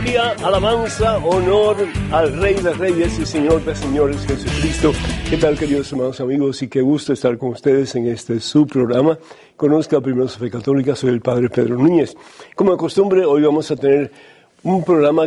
Gloria, alabanza, honor al Rey de Reyes y Señor de Señores, Jesucristo. ¿Qué tal, queridos hermanos amigos? Y qué gusto estar con ustedes en este su programa. Conozca primero su fe católica, soy el Padre Pedro Núñez. Como de costumbre, hoy vamos a tener un programa